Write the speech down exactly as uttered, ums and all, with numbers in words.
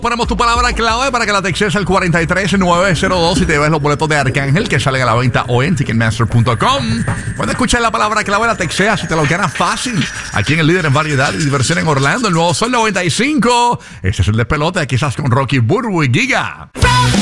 Ponemos tu palabra clave para que la textes al cuatro tres nueve cero dos y te lleves los boletos de Arcángel que salen a la venta hoy en ticketmaster punto com. Cuando escuches la palabra clave, la texteas y te lo ganas fácil. Aquí en el líder en variedad y diversión en Orlando, el nuevo Sol noventa y cinco. Este es el despelote. Aquí estás con Rocky, Burbu y Giga.